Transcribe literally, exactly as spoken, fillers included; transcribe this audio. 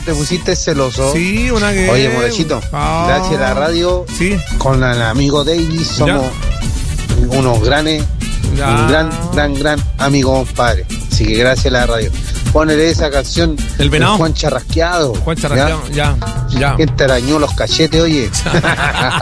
te pusiste celoso. Sí, una que... Oye, Morechito, ah, gracias a la radio, sí. con el amigo Davis somos ya. unos granes, ya. un gran, gran, gran amigo, compadre. Así que gracias a la radio. Ponele esa canción. El venado. Juan Charrasqueado. Juan Charrasqueado, ya, ya. ¿Quién te arañó los cachetes, oye?